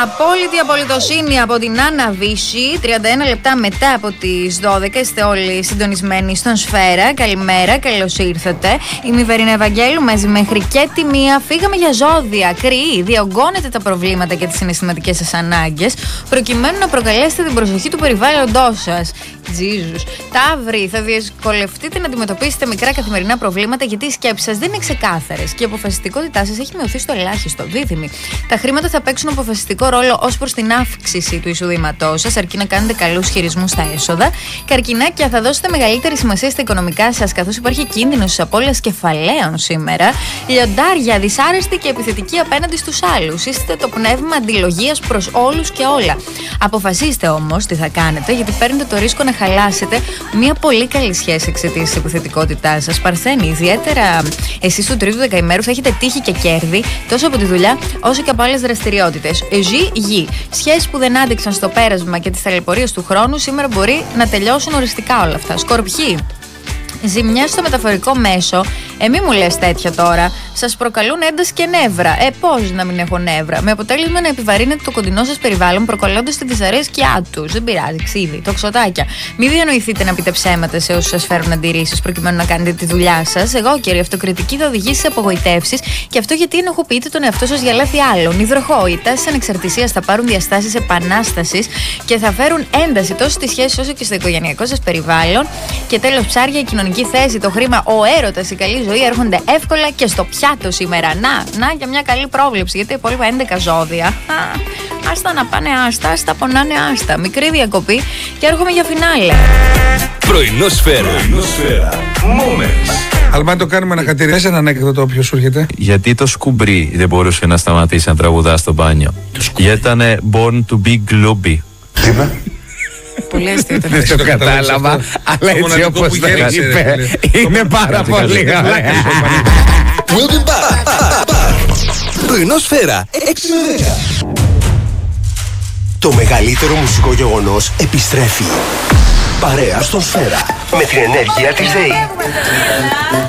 Απόλυτη απολυτοσύνη από την Άννα Βύση. 31 λεπτά μετά από τις 12. Είστε όλοι συντονισμένοι στον Σφαίρα. Καλημέρα, καλώς ήρθατε. Είμαι η Βερίνα Ευαγγέλου. Μαζί μέχρι και τη μία φύγαμε για ζώδια. Κρυοί, διωγγώνετε τα προβλήματα και τις συναισθηματικές σας ανάγκες προκειμένου να προκαλέσετε την προσοχή του περιβάλλοντός σας. Τζίζους. Ταύροι, θα δυσκολευτείτε να αντιμετωπίσετε μικρά καθημερινά προβλήματα γιατί οι σκέψεις σας δεν είναι ξεκάθαρες και η αποφασιστικότητά σας έχει μειωθεί στο ελάχιστο. Δίδυμοι. Τα χρήματα θα παίξουν αποφασιστικό ρόλο ως προς την αύξηση του εισοδήματός σας, αρκεί να κάνετε καλούς χειρισμούς στα έσοδα. Καρκινάκια, θα δώσετε μεγαλύτερη σημασία στα οικονομικά σας, καθώς υπάρχει κίνδυνος της απώλειας κεφαλαίων σήμερα. Λιοντάρια, δυσάρεστη και επιθετική απέναντι στους άλλους. Είστε το πνεύμα αντιλογίας προς όλους και όλα. Αποφασίστε όμως τι θα κάνετε, γιατί παίρνετε το ρίσκο να χαλάσετε μια πολύ καλή σχέση εξαιτίας της επιθετικότητάς σας. Παρθένη, ιδιαίτερα εσείς του τρίτου δεκαημέρου θα έχετε τύχη και κέρδη τόσο από τη δουλειά όσο και από άλλες δραστηριότητες. Γη. Σχέσεις που δεν άντεξαν στο πέρασμα και τις ταλαιπωρίες του χρόνου σήμερα μπορεί να τελειώσουν οριστικά όλα αυτά. Σκορπιοί. Ζημιά στο μεταφορικό μέσο, μη μου λες τέτοια τώρα, σας προκαλούν ένταση και νεύρα. Πώς να μην έχω νεύρα? Με αποτέλεσμα να επιβαρύνετε το κοντινό σας περιβάλλον προκαλώντας τη δυσαρέσκειά τους. Δεν πειράζει, ξύδι, τοξοτάκια. Μην διανοηθείτε να πείτε ψέματα σε όσους σας φέρουν αντιρρήσεις προκειμένου να κάνετε τη δουλειά σας. Εγώ και η αυτοκριτική θα οδηγήσει σε απογοητεύσεις και αυτό γιατί ενοχοποιείτε τον εαυτό σας για λάθη άλλων. Υδροχόοι, οι τάσεις ανεξαρτησίας θα πάρουν διαστάσεις επανάστασης και θα φέρουν ένταση τόσο στις σχέσεις όσο και στο οικογενειακό σας περιβάλλον. Και τέλος, ψάρια, η κοινωνική θέση, το χρήμα, ο έρωτας, η καλή ζωή έρχονται εύκολα και στο πιάτο σήμερα. Να για μια καλή πρόβλεψη, γιατί υπόλοιπα 11 ζώδια. Άστα να πάνε άστα, άστα πονάνε άστα. Μικρή διακοπή και έρχομαι για φινάλε. Πρωινό Σφαίρα. Moments. Αλλά αν το κάνουμε να κατηρέσει ένα ανέκδοτο, όποιο σου έρχεται. Γιατί το σκουμπρί δεν μπορούσε να σταματήσει να τραγουδά στο μπάνιο? Γιατί ήταν born to be glooby. Τι είπε? Πολύ αστείο. Δεν το κατάλαβα, αλλά έτσι όπως το είπε, είναι πάρα πολύ ωραία. Welcome back. Πρωινό Σφαίρα 6 με 10. Το μεγαλύτερο μουσικό γεγονός επιστρέφει. Παρέα στον Σφαίρα με την ενέργεια της ΔΕΗ.